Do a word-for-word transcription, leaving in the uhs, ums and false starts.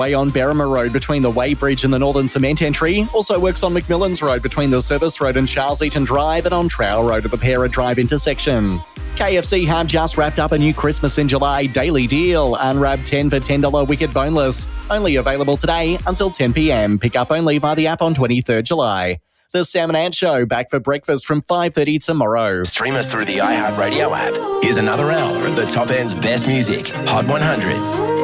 Way on Berrima Road between the Weybridge and the Northern Cement Entry. Also works on McMillan's Road between the Service Road and Charles Eaton Drive, and on Trowell Road at the Pera Drive intersection. K F C have just wrapped up a new Christmas in July daily deal. Unwrap ten for ten dollars Wicked Boneless. Only available today until ten p.m. Pick up only via the app on twenty-third of July. The Sam and Ant Show back for breakfast from five thirty tomorrow. Stream us through the iHeartRadio app. Here's another hour of the top end's best music. Hot one hundred.